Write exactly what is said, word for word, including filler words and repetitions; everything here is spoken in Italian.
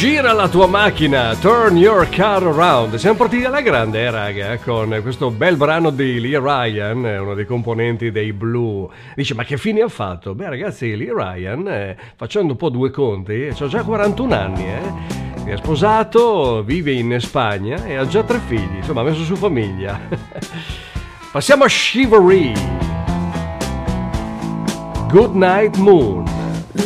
Gira la tua macchina, turn your car around. Siamo partiti alla grande, eh, raga, con questo bel brano di Lee Ryan, uno dei componenti dei Blue. Dice, ma che fine ha fatto? Beh, ragazzi, Lee Ryan, eh, facendo un po' due conti, ha già quarantuno anni, eh. Si è sposato, vive in Spagna e ha già tre figli, insomma, ha messo su famiglia. Passiamo a Chivalry. Good Night Moon.